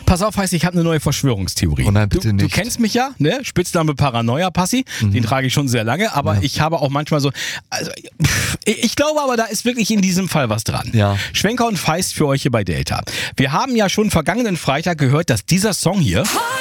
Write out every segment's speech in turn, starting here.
Pass auf, heißt, ich habe eine neue Verschwörungstheorie. Oh nein, bitte du nicht. kennst mich ja, ne? Spitzname Paranoia Passi, den trage ich schon sehr lange, aber ich habe auch manchmal so, also ich glaube aber, da ist wirklich in diesem Fall was dran. Ja. Schwenker und Feist für euch hier bei Delta. Wir haben ja schon vergangenen Freitag gehört, dass dieser Song hier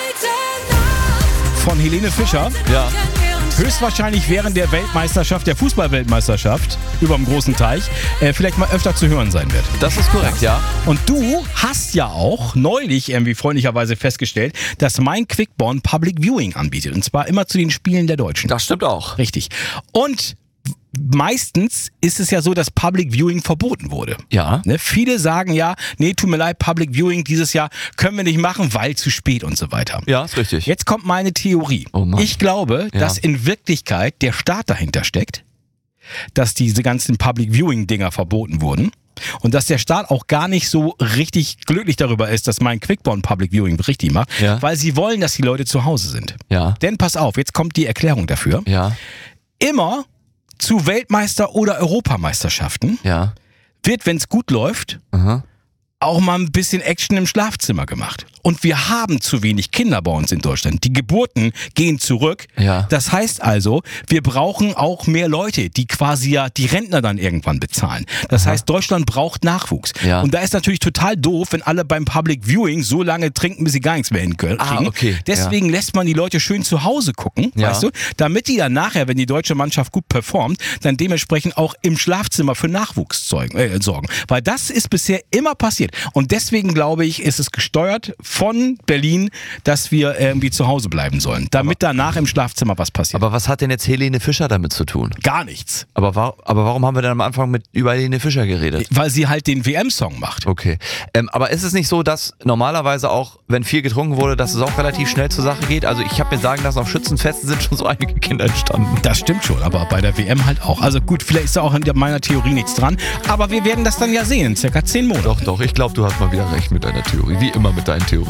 von Helene Fischer höchstwahrscheinlich während der Weltmeisterschaft, der Fußball-Weltmeisterschaft überm großen Teich, vielleicht mal öfter zu hören sein wird. Das ist korrekt, ja. Und du hast ja auch neulich irgendwie freundlicherweise festgestellt, dass mein Quickborn Public Viewing anbietet. Und zwar immer zu den Spielen der Deutschen. Das stimmt auch. Richtig. Und meistens ist es ja so, dass Public Viewing verboten wurde. Ja. Ne? Viele sagen ja, nee, tut mir leid, Public Viewing dieses Jahr können wir nicht machen, weil zu spät und so weiter. Ja, ist richtig. Jetzt kommt meine Theorie. Oh Mann. Ich glaube, dass in Wirklichkeit der Staat dahinter steckt, dass diese ganzen Public Viewing Dinger verboten wurden. Und dass der Staat auch gar nicht so richtig glücklich darüber ist, dass mein Quickborn Public Viewing richtig macht, weil sie wollen, dass die Leute zu Hause sind. Ja. Denn pass auf, jetzt kommt die Erklärung dafür. Ja. Immer zu Weltmeister- oder Europameisterschaften wird, wenn es gut läuft, auch mal ein bisschen Action im Schlafzimmer gemacht. Und wir haben zu wenig Kinder bei uns in Deutschland. Die Geburten gehen zurück. Ja. Das heißt also, wir brauchen auch mehr Leute, die quasi ja die Rentner dann irgendwann bezahlen. Das heißt, Deutschland braucht Nachwuchs. Ja. Und da ist natürlich total doof, wenn alle beim Public Viewing so lange trinken, bis sie gar nichts mehr hinkriegen. Okay. Deswegen lässt man die Leute schön zu Hause gucken, weißt du, damit die dann nachher, wenn die deutsche Mannschaft gut performt, dann dementsprechend auch im Schlafzimmer für Nachwuchs sorgen. Weil das ist bisher immer passiert. Und deswegen glaube ich, ist es gesteuert von Berlin, dass wir irgendwie zu Hause bleiben sollen, damit danach im Schlafzimmer was passiert. Aber was hat denn jetzt Helene Fischer damit zu tun? Gar nichts. Aber warum haben wir denn am Anfang über Helene Fischer geredet? Weil sie halt den WM-Song macht. Okay. Aber ist es nicht so, dass normalerweise auch, wenn viel getrunken wurde, dass es auch relativ schnell zur Sache geht? Also ich habe mir sagen lassen, auf Schützenfesten sind schon so einige Kinder entstanden. Das stimmt schon, aber bei der WM halt auch. Also gut, vielleicht ist da auch in meiner Theorie nichts dran, aber wir werden das dann ja sehen in circa 10 Monaten. Doch, ich glaube, du hast mal wieder recht mit deiner Theorie. Wie immer mit deinen Theorien.